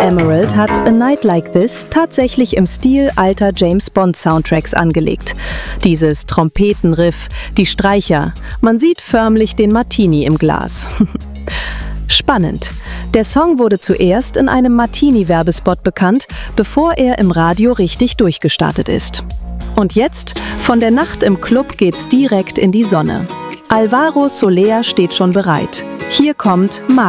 Emerald hat A Night Like This tatsächlich im Stil alter James-Bond-Soundtracks angelegt. Dieses Trompetenriff, die Streicher, man sieht förmlich den Martini im Glas. Spannend. Der Song wurde zuerst in einem Martini-Werbespot bekannt, bevor er im Radio richtig durchgestartet ist. Und jetzt, von der Nacht im Club geht's direkt in die Sonne. Alvaro Soler steht schon bereit. Hier kommt